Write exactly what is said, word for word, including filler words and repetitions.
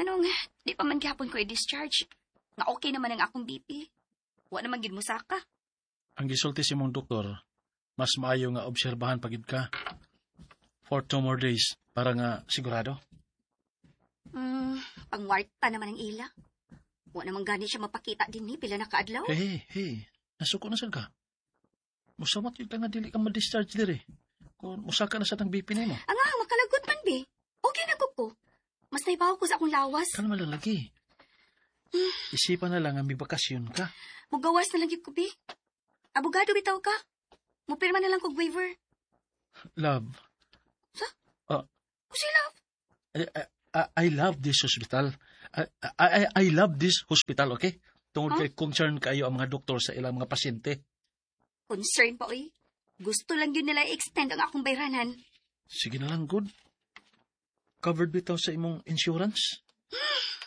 Ganong, di pa man gihapon ko i-discharge. Nga okay naman ang akong B P. Wa naman gid mo saka. Ang gisulti si mong doktor, mas maayo nga obserbahan pagid ka for two more days para nga sigurado. Hmm, pangwarta naman ang ila. Wa naman gani siya mapakita din ni pila na kaadlaw. Hey, hey, hey. Nasuko na sad ka. Musamot yung nga dili ka ma-discharge diri. Kung musaka na sa tang B P nimo. Ang ah, makalagot man, be. Okay na ko ko. Mas naibaw ko sa akong lawas. Kalma lang lagi. Isipan na lang ang may bakasyon ka. Mugawas na lang gyud ko, be. Abogado bitaw ka. Mupirma na lang kog waiver. Love. Sa? Uh, Kusi love. I, I, I love this hospital. I, I, I love this hospital, okay? Tungod Huh? kay concern kayo ang mga doktor sa ilang mga pasyente. Concern pa, oy. Gusto lang yun nila i-extend ang akong bayranan. Sige na lang, good. Covered bitaw sa imong insurance.